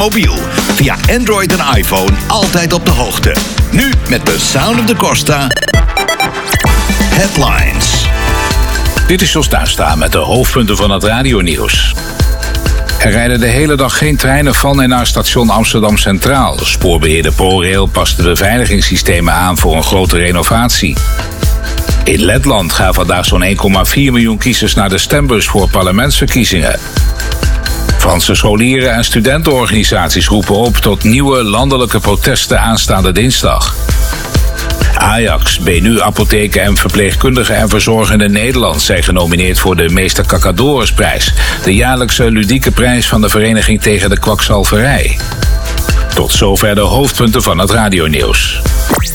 mobiel. Via Android en iPhone altijd op de hoogte. Nu met de Sound of the Costa Headlines. Dit is Jos Duistra met de hoofdpunten van het radionieuws. Er rijden de hele dag geen treinen van en naar station Amsterdam Centraal. Spoorbeheerder ProRail past de beveiligingssystemen aan voor een grote renovatie. In Letland gaan vandaag zo'n 1,4 miljoen kiezers naar de stembus voor parlementsverkiezingen. Franse scholieren en studentenorganisaties roepen op tot nieuwe landelijke protesten aanstaande dinsdag. Ajax, BNU, apotheken en verpleegkundigen en verzorgenden in Nederland zijn genomineerd voor de Meester Kakadorisprijs, de jaarlijkse ludieke prijs van de Vereniging tegen de Kwakzalverij. Tot zover de hoofdpunten van het radionieuws.